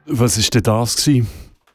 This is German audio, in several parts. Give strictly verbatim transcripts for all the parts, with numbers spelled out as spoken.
Was war denn das gewesen?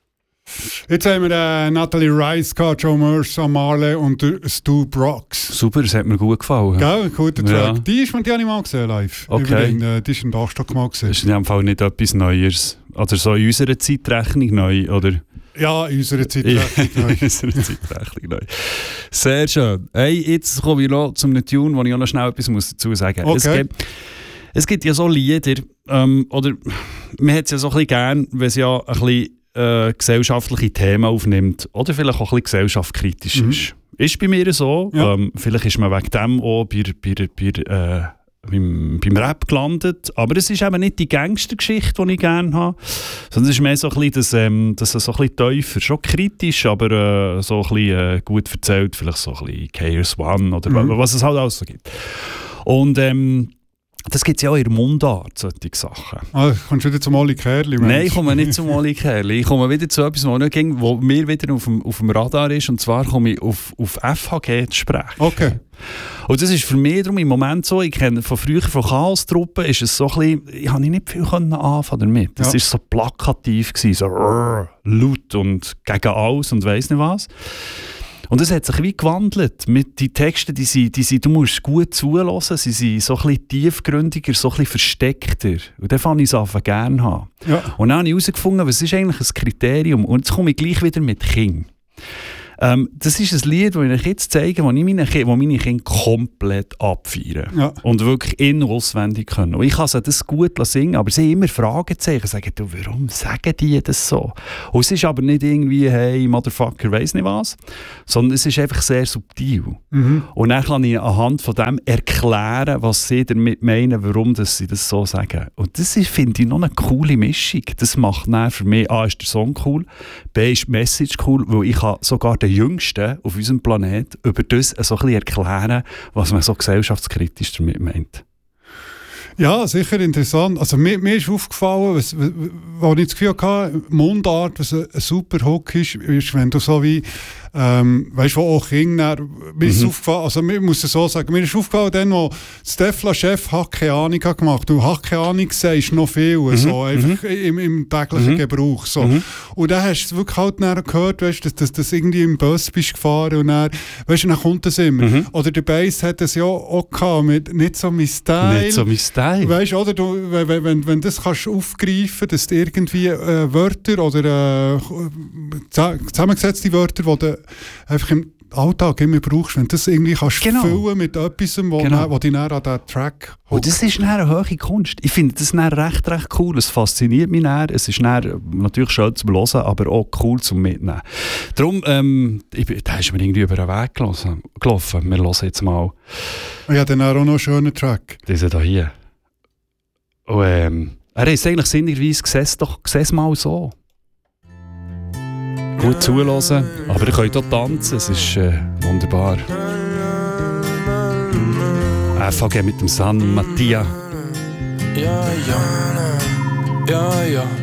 Jetzt haben wir äh, Natalie Rice, Joe Mercer, Marley und Stu Brooks. Super, das hat mir gut gefallen. Gell, guter Track. Ja. Die ist man die habe ich mal gesehen live. Okay. Den, äh, die ist in Dachstock mal gesehen. Das ist in dem Fall nicht etwas Neues. Oder so in unserer Zeitrechnung neu, oder? Ja, in unserer Zeitrechnung neu. In unserer Zeitrechnung neu. Sehr schön. Hey, jetzt komme ich noch zu einem Tune, wo ich auch noch schnell etwas dazu sagen muss. Okay. Es gibt, es gibt ja so Lieder, ähm, oder man hat es ja so ein bisschen gern, wenn es ja ein bisschen Äh, gesellschaftliche Themen aufnimmt oder vielleicht auch ein bisschen gesellschaftskritisch mhm. ist. Ist bei mir so. Ja. Ähm, vielleicht ist man wegen dem auch bei, bei, bei, äh, beim, beim Rap gelandet. Aber es ist eben nicht die Gangstergeschichte, die ich gerne habe, sondern es ist mehr so ein bisschen, dass, ähm, dass es so ein bisschen tiefer, schon kritisch, aber äh, so ein bisschen äh, gut erzählt, vielleicht so ein bisschen K S eins oder mhm. was es halt alles so gibt. Und ähm, das gibt es ja auch in der Mundart, solche Sachen. Ah, kommst du wieder zum Oli Kerli? Nein, ich komme nicht zum Oli Kerli. Ich komme wieder zu etwas, was ging, wo mir wieder auf dem, auf dem Radar ist. Und zwar komme ich auf, auf F H G zu sprechen. Okay. Und das ist für mich darum im Moment so, ich kenne von früher von Chaos-Truppen, ist es so ein bisschen, ich habe nicht viel anfangen damit. Das war ja. so plakativ gewesen, so rrr, laut und gegen alles und weiss nicht was. Und es hat sich wie gewandelt. Mit die Texte, die sind, die sind, du musst gut zuhören, sie sind so ein bisschen tiefgründiger, so ein bisschen versteckter. Und dann fand ich es einfach gerne haben. Ja. Und dann habe ich herausgefunden, was ist eigentlich ein Kriterium. Und jetzt komme ich gleich wieder mit Kind. Ähm, das ist ein Lied, das ich euch jetzt zeige, das meine Kinder, meine Kinder komplett abfeiern. Ja. Und wirklich in- und auswendig können. Und ich kann sie das gut singen, aber sie haben immer Fragezeichen. Sagen, du, warum sagen die das so? Und es ist aber nicht irgendwie, hey, Motherfucker, weiss nicht was, sondern es ist einfach sehr subtil. Mhm. Und dann kann ich anhand von dem erklären, was sie damit meinen, warum dass sie das so sagen. Und das ist, finde ich, noch eine coole Mischung. Das macht dann für mich, A, ist der Song cool, B, ist die Message cool, weil ich kann sogar den Jüngsten auf unserem Planet über das so ein bisschen erklären, was man so gesellschaftskritisch damit meint. Ja, sicher interessant. Also mir, mir ist aufgefallen, was, was, was ich das Gefühl hatte, Mundart, was ein, ein super Hook ist, ist, wenn du so wie, ähm, weißt du, wo auch Kinder, mir ist mhm. aufgefallen, also mir muss es so sagen, mir ist aufgefallen, dann, wo Stefla Chef hat keine Ahnung gemacht. Du hast keine Ahnung sagst noch viel, mhm. so, einfach mhm. im, im täglichen mhm. Gebrauch. So. Mhm. Und dann hast du es wirklich halt dann gehört, weißt, dass, dass, dass irgendwie im Bus bist gefahren und dann, weißt du, dann kommt das immer. Mhm. Oder der Bass hat es ja auch gehabt, mit nicht so mein Style. Nicht so mein Style. Weißt du, oder du, wenn, wenn, wenn das kannst aufgreifen, dass du irgendwie äh, Wörter oder äh, zusammengesetzte Wörter, die du einfach im Alltag immer brauchst, wenn du das irgendwie kannst genau. füllen mit etwas, wo, genau. wo dich dann an diesen Track holt. Und das ist dann eine hohe Kunst. Ich finde das dann recht, recht cool. Es fasziniert mich dann. Es ist dann natürlich schön zum Hören, aber auch cool zum Mitnehmen. Darum, ähm, ich, da ist mir irgendwie über den Weg gelaufen. Wir hören jetzt mal. Ja, dann auch noch einen schönen Track. Diesen hier. Und, ähm, er ist eigentlich sinnigerweise, seh's doch, seh's mal so. Gut zuhören, aber ihr könnt auch tanzen, es ist äh, wunderbar. F H G mit dem San Mattia. Ja, ja, ja, ja.